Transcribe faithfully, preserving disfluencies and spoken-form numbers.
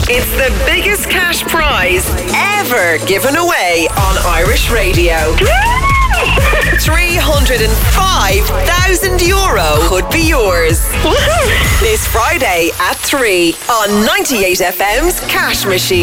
It's the biggest cash prize ever given away on Irish radio. three hundred five thousand euro could be yours. This Friday at three on ninety-eight F M's Cash Machine.